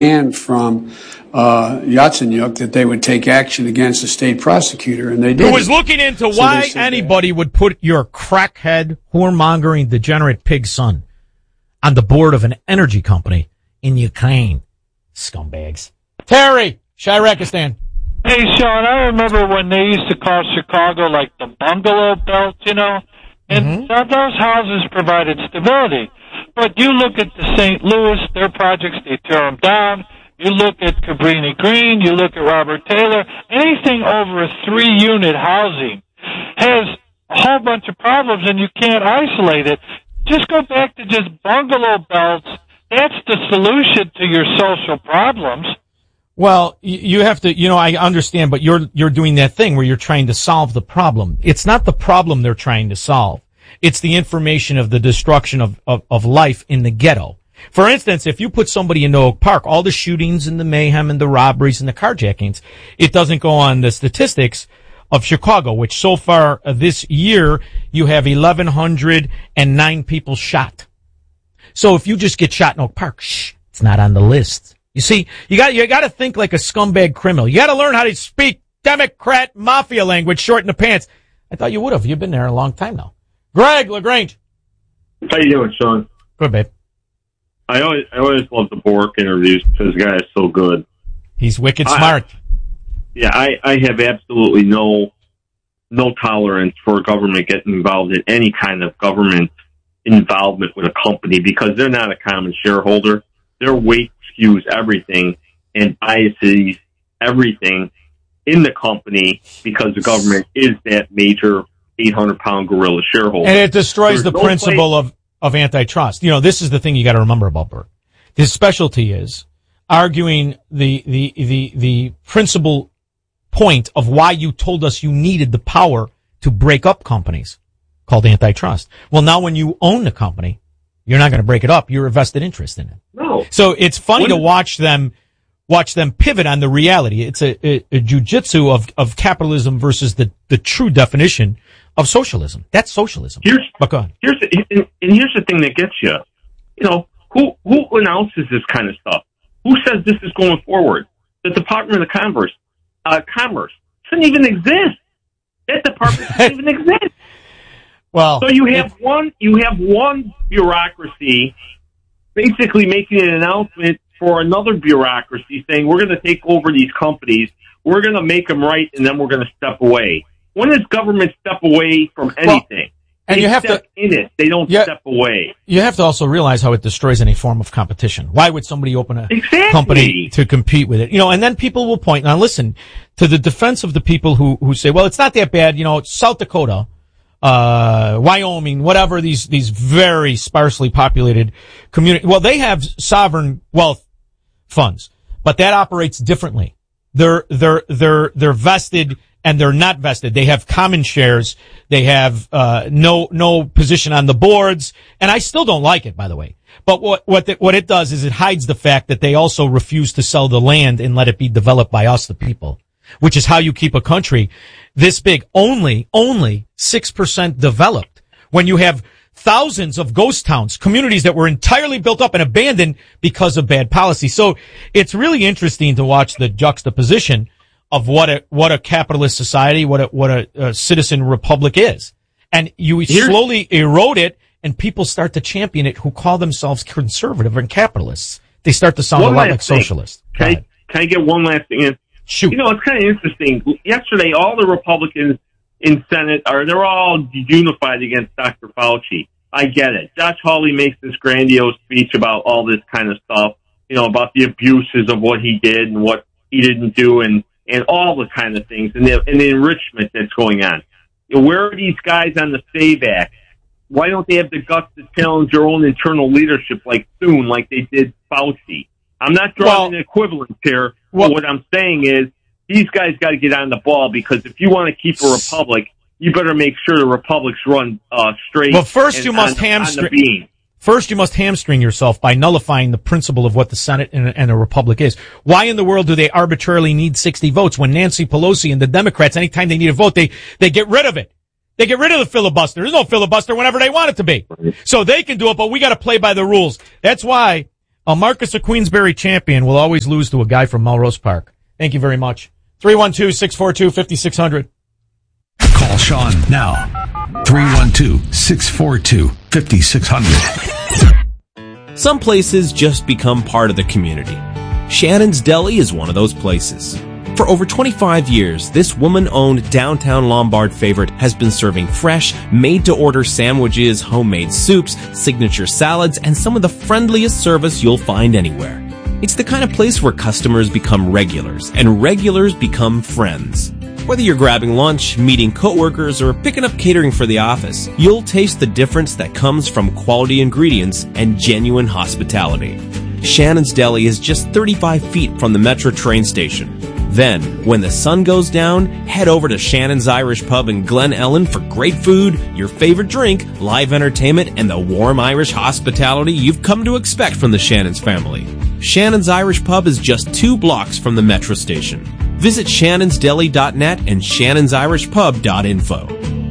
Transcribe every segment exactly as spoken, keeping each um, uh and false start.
and from uh, Yatsenyuk that they would take action against the state prosecutor, and they did. Who was looking into so why anybody that. would put your crackhead, whoremongering, degenerate pig son on the board of an energy company in Ukraine. Scumbags. Terry, Shirakistan. Hey, Sean, I remember when they used to call Chicago like the bungalow belt, you know, and mm-hmm. those houses provided stability. But you look at the Saint Louis, their projects, they tear them down. You look at Cabrini Green, you look at Robert Taylor, anything over a three-unit housing has a whole bunch of problems, and you can't isolate it. Just go back to just bungalow belts. That's the solution to your social problems. Well, you have to, you know, I understand, but you're, you're doing that thing where you're trying to solve the problem. It's not the problem they're trying to solve. It's the information of the destruction of, of, of life in the ghetto. For instance, if you put somebody in Oak Park, all the shootings and the mayhem and the robberies and the carjackings, it doesn't go on the statistics of Chicago, which so far uh, this year, you have one thousand one hundred nine people shot. So if you just get shot in Oak Park, shh, it's not on the list. You see, you got, you got to think like a scumbag criminal. You got to learn how to speak Democrat mafia language short in the pants. I thought you would have. You've been there a long time now. Greg LaGrange. How you doing, Sean? Good, babe. I always, I always love the Bork interviews because the guy is so good. He's wicked smart. I, yeah, I, I have absolutely no, no tolerance for government getting involved in any kind of government involvement with a company because they're not a common shareholder. Their weight skews everything and biases everything in the company because the government is that major eight hundred pound gorilla shareholder. And it destroys There's the no principle place- of, of antitrust. You know, this is the thing you got to remember about Bert. His specialty is arguing the, the, the, the principal point of why you told us you needed the power to break up companies called antitrust. Well, now when you own the company, you're not going to break it up. You're a vested interest in it. No. So it's funny when, to watch them, watch them pivot on the reality. It's a, a, a jujitsu of, of capitalism versus the, the true definition of socialism. That's socialism. Here's, but go on. Here's the, and, and here's the thing that gets you. You know, who, who announces this kind of stuff? Who says this is going forward? The Department of Commerce. Uh, Commerce doesn't even exist. That department doesn't even exist. Well, so you have one, you have one bureaucracy basically making an announcement for another bureaucracy saying we're going to take over these companies, we're going to make them right, and then we're going to step away. When does government step away from anything? Well, and they you have step to in it; they don't yeah, step away. You have to also realize how it destroys any form of competition. Why would somebody open a exactly. company to compete with it? You know, and then people will point. Now, listen to the defense of the people who who say, "Well, it's not that bad." You know, it's South Dakota. Uh, Wyoming, whatever, these, these very sparsely populated community. Well, they have sovereign wealth funds, but that operates differently. They're, they're, they're, they're vested and they're not vested. They have common shares. They have, uh, no, no position on the boards. And I still don't like it, by the way. But what, what, the, what it does is it hides the fact that they also refuse to sell the land and let it be developed by us, the people, which is how you keep a country this big, only, only six percent developed when you have thousands of ghost towns, communities that were entirely built up and abandoned because of bad policy. So it's really interesting to watch the juxtaposition of what a, what a capitalist society, what a, what a, a citizen republic is. And you Here's, slowly erode it and people start to champion it who call themselves conservative and capitalists. They start to sound a lot like thing. socialists. Can I, can I get one last thing in? Shoot. You know, it's kind of interesting. Yesterday, all the Republicans in Senate are, they're all unified against Doctor Fauci. I get it. Josh Hawley makes this grandiose speech about all this kind of stuff, you know, about the abuses of what he did and what he didn't do and, and all the kind of things and the, and the enrichment that's going on. You know, where are these guys on the SAVE Act? Why don't they have the guts to challenge their own internal leadership like Thune, like they did Fauci? I'm not drawing well, an equivalence here. Well, what I'm saying is these guys got to get on the ball because if you want to keep a republic, you better make sure the republics run uh, straight. Well, first you must on, hamstring. First, you must hamstring yourself by nullifying the principle of what the Senate and, and a republic is. Why in the world do they arbitrarily need sixty votes when Nancy Pelosi and the Democrats, anytime they need a vote, they they get rid of it. They get rid of the filibuster. There's no filibuster whenever they want it to be. So they can do it, but we got to play by the rules. That's why. A Marcus, a Queensberry champion, will always lose to a guy from Melrose Park. Thank you very much. three one two, six four two, five six zero zero. Call Sean now. three one two, six four two, five six zero zero. Some places just become part of the community. Shannon's Deli is one of those places. For over twenty-five years, this woman-owned downtown Lombard favorite has been serving fresh, made-to-order sandwiches, homemade soups, signature salads, and some of the friendliest service you'll find anywhere. It's the kind of place where customers become regulars, and regulars become friends. Whether you're grabbing lunch, meeting coworkers, or picking up catering for the office, you'll taste the difference that comes from quality ingredients and genuine hospitality. Shannon's Deli is just thirty-five feet from the Metro train station. Then, when the sun goes down, head over to Shannon's Irish Pub in Glen Ellen for great food, your favorite drink, live entertainment, and the warm Irish hospitality you've come to expect from the Shannon's family. Shannon's Irish Pub is just two blocks from the Metro station. Visit shannons deli dot net and shannons irish pub dot info.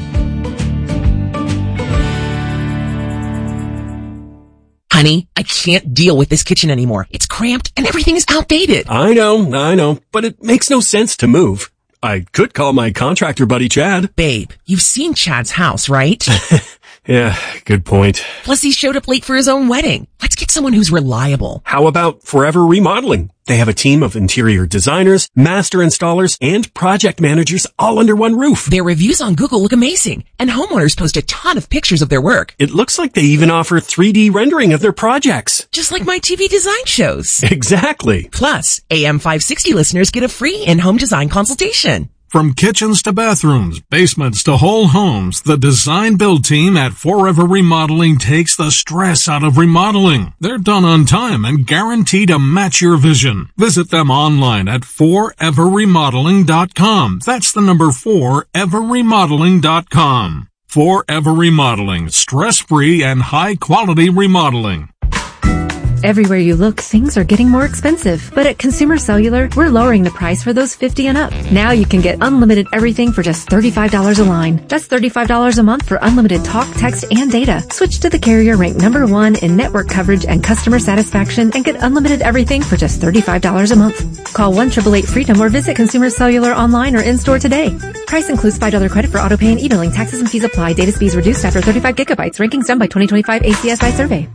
Honey, I can't deal with this kitchen anymore. It's cramped and everything is outdated. I know, I know, but it makes no sense to move. I could call my contractor buddy Chad. Babe, you've seen Chad's house, right? Yeah, good point. Plus he showed up late for his own wedding. Let's get someone who's reliable. How about Forever Remodeling? They have a team of interior designers, master installers, and project managers all under one roof. Their reviews on Google look amazing, and homeowners post a ton of pictures of their work. It looks like they even offer three D rendering of their projects. Just like my T V design shows. Exactly. Plus, A M five sixty listeners get a free in-home design consultation. From kitchens to bathrooms, basements to whole homes, the design build team at Forever Remodeling takes the stress out of remodeling. They're done on time and guaranteed to match your vision. Visit them online at forever remodeling dot com. That's the number forever remodeling dot com. Forever Remodeling, stress-free and high-quality remodeling. Everywhere you look, things are getting more expensive. But at Consumer Cellular, we're lowering the price for those fifty and up. Now you can get unlimited everything for just thirty-five dollars a line. That's thirty-five dollars a month for unlimited talk, text, and data. Switch to the carrier ranked number one in network coverage and customer satisfaction and get unlimited everything for just thirty-five dollars a month. Call one eight eight eight freedom or visit Consumer Cellular online or in-store today. Price includes five dollars credit for auto pay and e-billing. Taxes and fees apply. Data speeds reduced after thirty-five gigabytes. Rankings done by twenty twenty-five A C S I survey.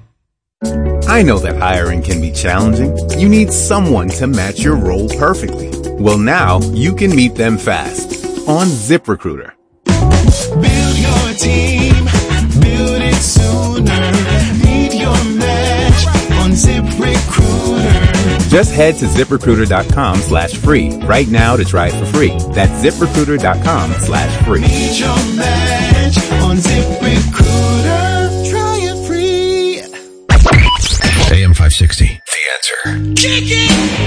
I know that hiring can be challenging. You need someone to match your role perfectly. Well, now you can meet them fast on ZipRecruiter. Build your team, build it sooner. Meet your match on ZipRecruiter. Just head to ZipRecruiter.com slash free right now to try it for free. That's ZipRecruiter.com slash free. Meet your match on ZipRecruiter. Try it free. A M five sixty, The Answer. Kick it!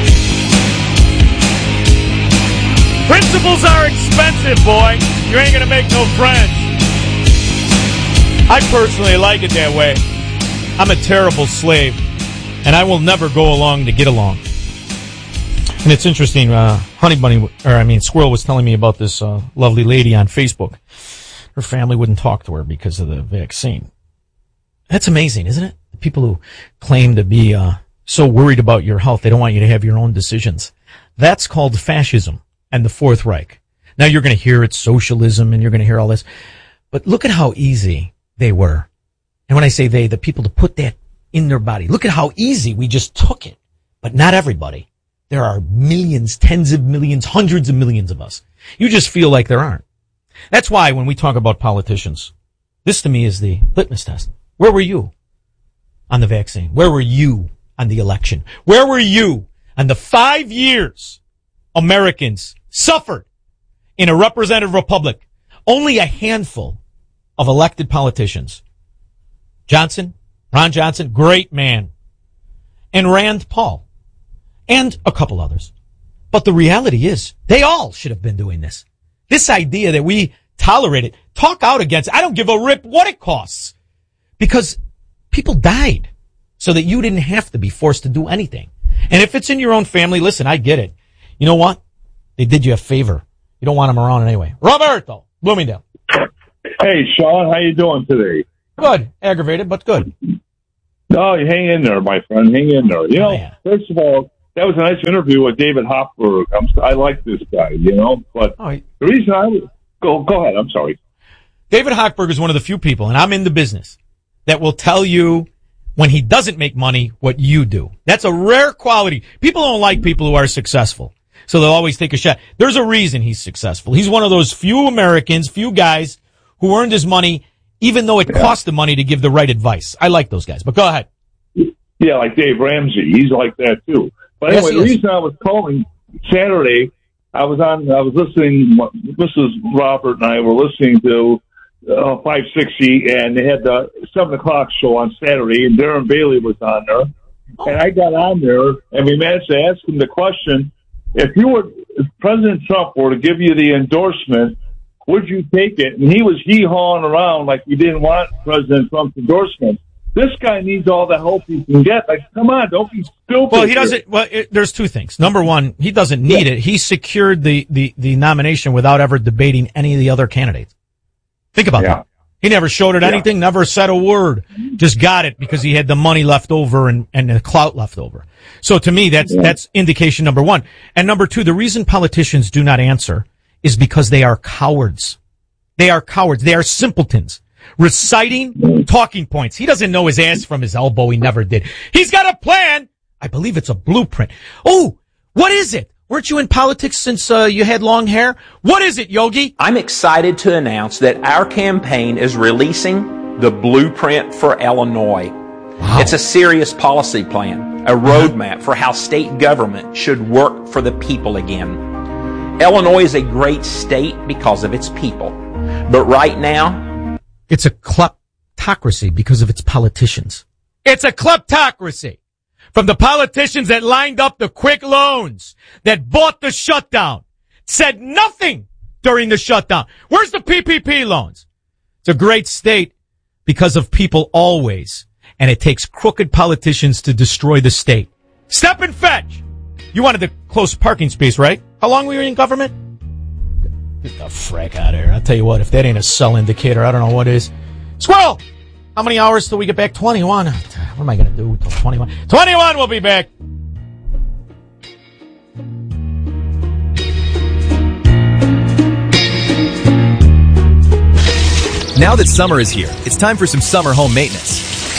Principles are expensive, boy. You ain't gonna make no friends. I personally like it that way. I'm a terrible slave, and I will never go along to get along. And it's interesting, uh, Honey Bunny, or I mean Squirrel was telling me about this uh, lovely lady on Facebook. Her family wouldn't talk to her because of the vaccine. That's amazing, isn't it? People who claim to be uh, so worried about your health, they don't want you to have your own decisions. That's called fascism and the Fourth Reich. Now you're going to hear it's socialism and you're going to hear all this. But look at how easy they were. And when I say they, the people to put that in their body. Look at how easy we just took it. But not everybody. There are millions, tens of millions, hundreds of millions of us. You just feel like there aren't. That's why when we talk about politicians, this to me is the litmus test. Where were you on the vaccine? Where were you on the election? Where were you on the five years Americans suffered in a representative republic? Only a handful of elected politicians. Johnson, Ron Johnson, great man. And Rand Paul. And a couple others. But the reality is, they all should have been doing this. This idea that we tolerate it, talk out against it. I don't give a rip what it costs. Because people died so that you didn't have to be forced to do anything. And if it's in your own family, listen, I get it. You know what? They did you a favor. You don't want them around anyway. Roberto, Bloomingdale. Hey, Sean, how you doing today? Good. Aggravated, but good. No, you hang in there, my friend. Hang in there. You know, oh, yeah. First of all, that was a nice interview with David Hochberg. I'm, I like this guy, you know. But oh, he, the reason I was... Go, go ahead. I'm sorry. David Hochberg is one of the few people, and I'm in the business, that will tell you when he doesn't make money what you do. That's a rare quality. People don't like people who are successful, so they'll always take a shot. There's a reason he's successful. He's one of those few Americans, few guys who earned his money even though it yeah. cost the money to give the right advice. I like those guys, but go ahead. Yeah, like Dave Ramsey. He's like that, too. But anyway, yes, the reason I was calling Saturday, I was on, I was listening, Missus Robert and I were listening to uh, five sixty, and they had the seven o'clock show on Saturday, and Darren Bailey was on there. Oh. And I got on there, and we managed to ask him the question, if you were, if President Trump were to give you the endorsement, would you take it? And he was hee-hawing around like he didn't want President Trump's endorsement. This guy needs all the help he can get. Like, come on, don't be stupid. Well, he doesn't. Well, it, there's two things. Number one, he doesn't need yeah. it. He secured the, the, the nomination without ever debating any of the other candidates. Think about yeah. that. He never showed it yeah. anything, never said a word. Just got it because he had the money left over and, and the clout left over. So to me, that's, yeah. that's indication number one. And number two, the reason politicians do not answer is because they are cowards. They are cowards. They are simpletons. Reciting talking points. He doesn't know his ass from his elbow. He never did. He's got a plan. I believe it's a blueprint. Oh, what is it? Weren't you in politics since uh, you had long hair? What is it, Yogi? I'm excited to announce that our campaign is releasing the blueprint for Illinois. Wow. It's a serious policy plan, a roadmap for how state government should work for the people again. Illinois is a great state because of its people. But right now, it's a kleptocracy because of its politicians. It's a kleptocracy from the politicians that lined up the quick loans, that bought the shutdown, said nothing during the shutdown. Where's the P P P loans? It's a great state because of people always, and it takes crooked politicians to destroy the state. Step and fetch. You wanted the close parking space, right? How long were you in government? Get the frack out of here. I'll tell you what, if that ain't a sell indicator, I don't know what is. Squirrel! How many hours till we get back? twenty-one. What am I going to do till twenty-one? twenty-one, we'll be back. Now that summer is here, it's time for some summer home maintenance.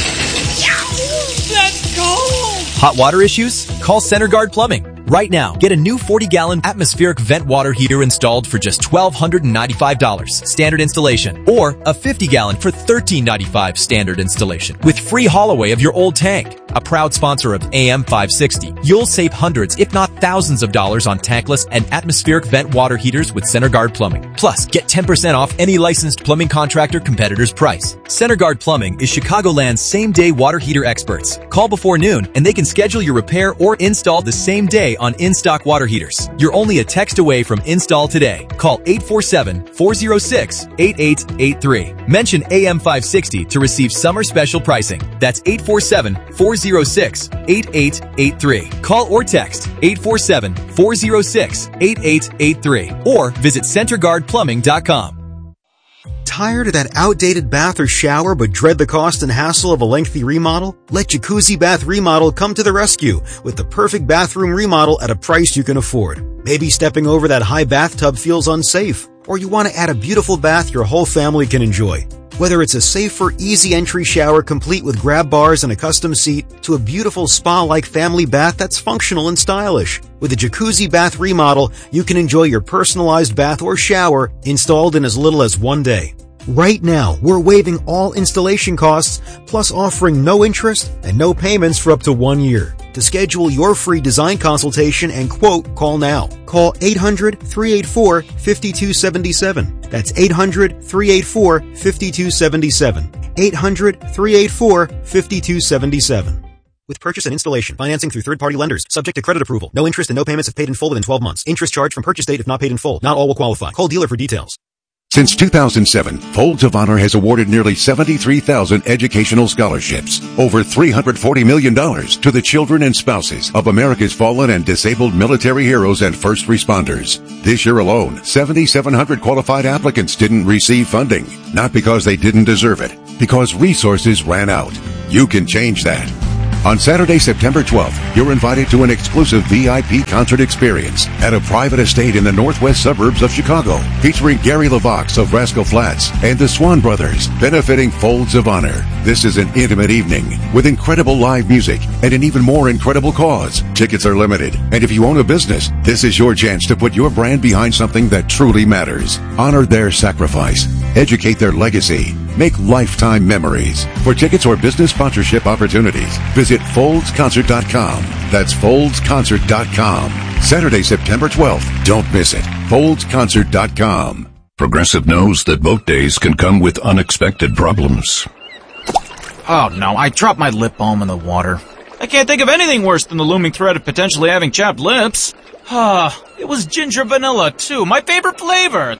Let's go! Hot water issues? Call Center Guard Plumbing. Right now, get a new forty gallon atmospheric vent water heater installed for just twelve ninety-five dollars standard installation, or a fifty gallon for thirteen ninety-five standard installation with free haul away of your old tank. A proud sponsor of A M five sixty, you'll save hundreds, if not thousands of dollars on tankless and atmospheric vent water heaters with Center Guard Plumbing. Plus, get ten percent off any licensed plumbing contractor competitor's price. Center Guard Plumbing is Chicagoland's same-day water heater experts. Call before noon and they can schedule your repair or install the same day on in-stock water heaters. You're only a text away from install today. Call eight four seven, four oh six, eight eight eight three. Mention A M five sixty to receive summer special pricing. That's eight four seven, four oh six, eight eight eight three. Call or text eight four seven, four oh six, eight eight eight three or visit center guard plumbing dot com. Tired of that outdated bath or shower but dread the cost and hassle of a lengthy remodel? Let Jacuzzi Bath Remodel come to the rescue with the perfect bathroom remodel at a price you can afford. Maybe stepping over that high bathtub feels unsafe, or you want to add a beautiful bath your whole family can enjoy. Whether it's a safer, easy entry shower complete with grab bars and a custom seat, to a beautiful spa-like family bath that's functional and stylish. With a Jacuzzi Bath Remodel, you can enjoy your personalized bath or shower installed in as little as one day. Right now, we're waiving all installation costs, plus offering no interest and no payments for up to one year. To schedule your free design consultation and quote, call now. Call eight hundred, three eight four, five two seven seven. That's eight hundred, three eight four, five two seven seven. eight hundred, three eight four, five two seven seven. With purchase and installation, financing through third-party lenders, subject to credit approval. No interest and no payments if paid in full within twelve months. Interest charged from purchase date if not paid in full. Not all will qualify. Call dealer for details. Since two thousand seven, Folds of Honor has awarded nearly seventy-three thousand educational scholarships, over three hundred forty million dollars to the children and spouses of America's fallen and disabled military heroes and first responders. This year alone, seven thousand seven hundred qualified applicants didn't receive funding, not because they didn't deserve it, because resources ran out. You can change that. On Saturday, September twelfth, you're invited to an exclusive V I P concert experience at a private estate in the northwest suburbs of Chicago, featuring Gary LaVox of Rascal Flatts and the Swan Brothers, benefiting Folds of Honor. This is an intimate evening with incredible live music and an even more incredible cause. Tickets are limited, and if you own a business, this is your chance to put your brand behind something that truly matters. Honor their sacrifice, educate their legacy, make lifetime memories. For tickets or business sponsorship opportunities, visit folds concert dot com. That's folds concert dot com. Saturday, September twelfth. Don't miss it. folds concert dot com. Progressive knows that boat days can come with unexpected problems. Oh no, I dropped my lip balm in the water. I can't think of anything worse than the looming threat of potentially having chapped lips. Ah, it was ginger vanilla too, my favorite flavor.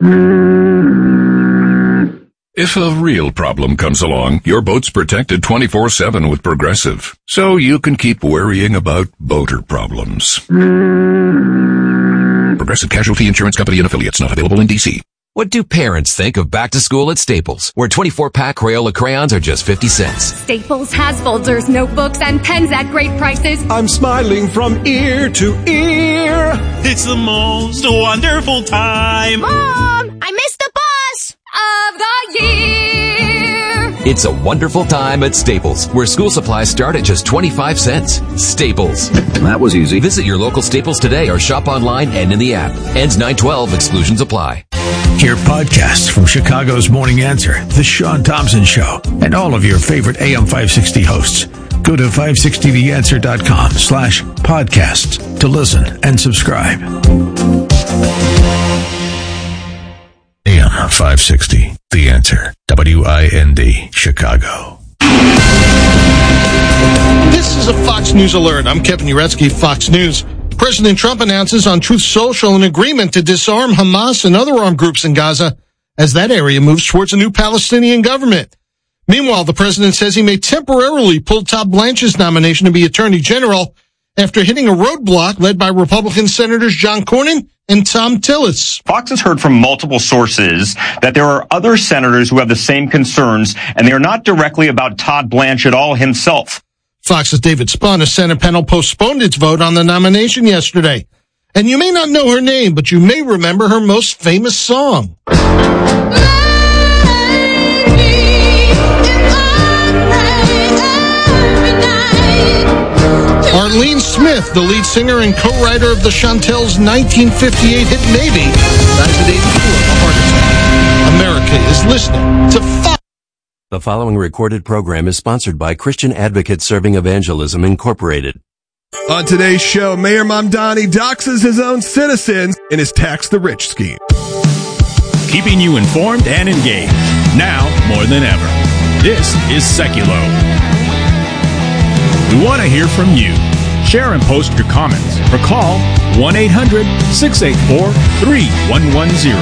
If a real problem comes along, your boat's protected twenty-four seven with Progressive, so you can keep worrying about boater problems. Progressive Casualty Insurance Company and affiliates, not available in D C. What do parents think of back to school at Staples, where twenty-four pack Crayola crayons are just fifty cents? Staples has folders, notebooks, and pens at great prices. I'm smiling from ear to ear. It's the most wonderful time. Mom, I missed the bus of the year. It's a wonderful time at Staples, where school supplies start at just twenty-five cents. Staples. That was easy. Visit your local Staples today or shop online and in the app. Ends nine twelve. Exclusions apply. Hear podcasts from Chicago's Morning Answer, The Sean Thompson Show, and all of your favorite A M five sixty hosts. Go to five sixty the answer dot com slash podcasts to listen and subscribe. A M five sixty, The Answer, W I N D, Chicago. This is a Fox News alert. I'm Kevin Uretsky, Fox News. President Trump announces on Truth Social an agreement to disarm Hamas and other armed groups in Gaza as that area moves towards a new Palestinian government. Meanwhile, the president says he may temporarily pull Todd Blanche's nomination to be Attorney General after hitting a roadblock led by Republican Senators John Cornyn and Tom Tillis. Fox has heard from multiple sources that there are other senators who have the same concerns, and they are not directly about Todd Blanche at all himself. Fox's David Spahn, a Senate panel postponed its vote on the nomination yesterday. And you may not know her name, but you may remember her most famous song. Arlene Smith, the lead singer and co-writer of the Chantels' nineteen fifty-eight hit Maybe, died the day before of a heart attack. America is listening to Fox. The following recorded program is sponsored by Christian Advocate Serving Evangelism, Incorporated. On today's show, Mayor Mamdani doxes his own citizens in his Tax the Rich scheme. Keeping you informed and engaged, now more than ever. This is Seculo. We want to hear from you. Share and post your comments or call one eight hundred six eight four three one one zero.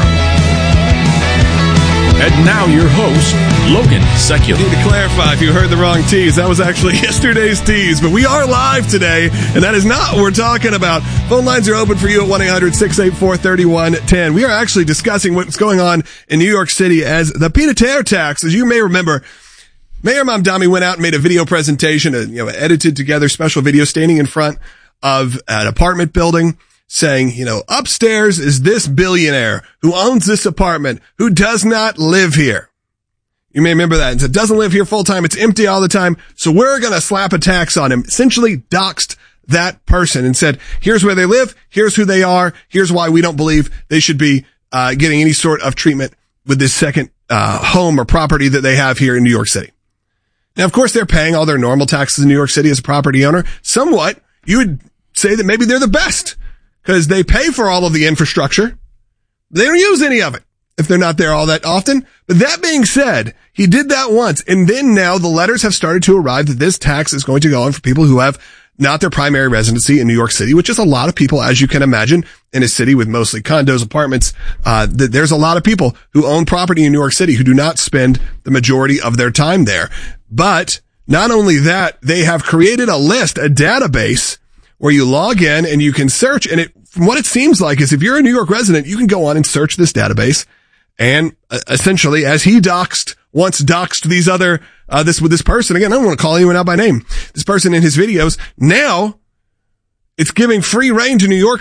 And now your host, Logan Secular. Need to clarify if you heard the wrong tease. That was actually yesterday's tease, but we are live today, and that is not what we're talking about. Phone lines are open for you at one eight hundred six eight four three one one zero. We are actually discussing what's going on in New York City as the pied-à-terre tax. As you may remember, Mayor Mamdani went out and made a video presentation, a you know, edited together special video standing in front of an apartment building saying, you know, upstairs is this billionaire who owns this apartment who does not live here. You may remember that. And said, doesn't live here full time. It's empty all the time. So we're going to slap a tax on him. Essentially doxed that person and said, here's where they live. Here's who they are. Here's why we don't believe they should be uh, getting any sort of treatment with this second uh, home or property that they have here in New York City. Now, of course, they're paying all their normal taxes in New York City as a property owner. Somewhat, you would say that maybe they're the best because they pay for all of the infrastructure. They don't use any of it if they're not there all that often. But that being said, he did that once. And then now the letters have started to arrive that this tax is going to go on for people who have not their primary residency in New York City, which is a lot of people, as you can imagine, in a city with mostly condos, apartments. Uh, th- there's a lot of people who own property in New York City who do not spend the majority of their time there. But not only that, they have created a list, a database where you log in and you can search. And it, from what it seems like is if you're a New York resident, you can go on and search this database. And uh, essentially, as he doxed once doxed these other, uh, this, with this person. Again, I don't want to call anyone out by name. This person in his videos. Now, it's giving free reign to New York